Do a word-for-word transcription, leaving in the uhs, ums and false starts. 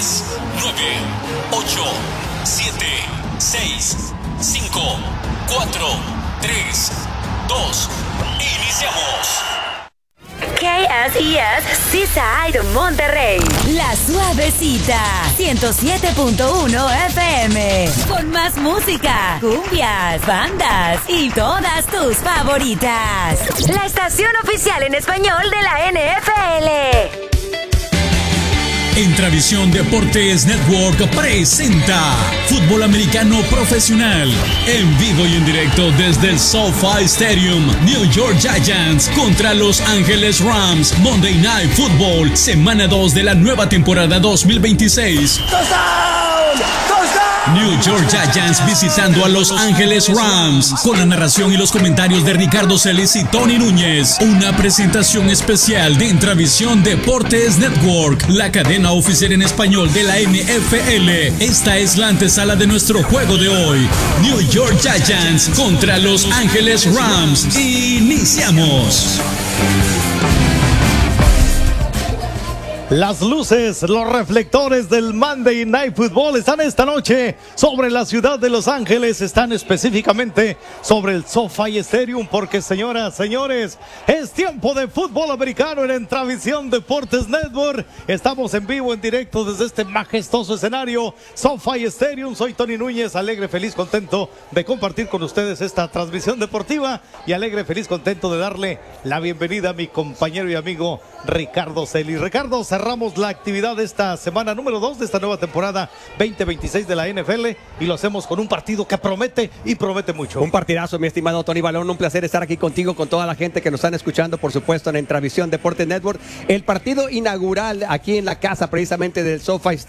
diez, nueve, ocho, siete, seis, cinco, cuatro, tres, dos. Iniciamos. K S E S Seaside Monterrey. La Suavecita. ciento siete punto uno F M. Con más música, cumbias, bandas y todas tus favoritas. La estación oficial en español de la N F L. Entravisión Deportes Network presenta Fútbol Americano Profesional en vivo y en directo desde el SoFi Stadium. New York Giants contra Los Ángeles Rams. Monday Night Football, semana dos de la nueva temporada dos mil veintiséis. New York Giants visitando a Los Ángeles Rams, con la narración y los comentarios de Ricardo Celis y Tony Núñez. Una presentación especial de Entravisión Deportes Network, la cadena oficial en español de la N F L. Esta es la antesala de nuestro juego de hoy. New York Giants contra Los Ángeles Rams. Iniciamos. Las luces, los reflectores del Monday Night Football están esta noche sobre la ciudad de Los Ángeles, están específicamente sobre el SoFi Stadium, porque señoras, señores, es tiempo de fútbol americano en Entravisión Deportes Network. Estamos en vivo, en directo desde este majestuoso escenario, SoFi Stadium. Soy Tony Núñez, alegre, feliz, contento de compartir con ustedes esta transmisión deportiva y alegre, feliz, contento de darle la bienvenida a mi compañero y amigo Ricardo Celis. Ricardo, cerramos la actividad de esta semana número dos de esta nueva temporada veinte veintiséis de la N F L y lo hacemos con un partido que promete y promete mucho. Un partidazo, mi estimado Tony Balón, un placer estar aquí contigo, con toda la gente que nos están escuchando, por supuesto, en Entravisión Deportes Network. El partido inaugural aquí en la casa precisamente del SoFi